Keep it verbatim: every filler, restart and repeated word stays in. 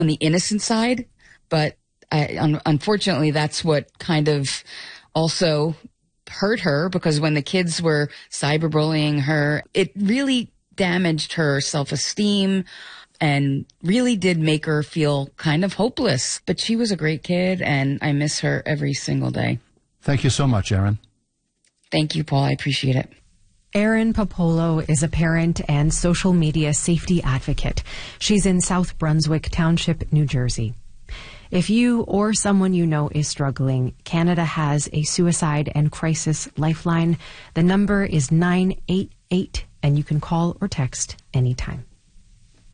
on the innocent side, but I, un- unfortunately, that's what kind of also hurt her, because when the kids were cyberbullying her, it really damaged her self-esteem and really did make her feel kind of hopeless. But she was a great kid, and I miss her every single day. Thank you so much, Erin. Thank you, Paul. I appreciate it. Erin Popolo is a parent and social media safety advocate. She's in South Brunswick Township, New Jersey. If you or someone you know is struggling, Canada has a suicide and crisis lifeline. The number is nine eight eight, and you can call or text anytime.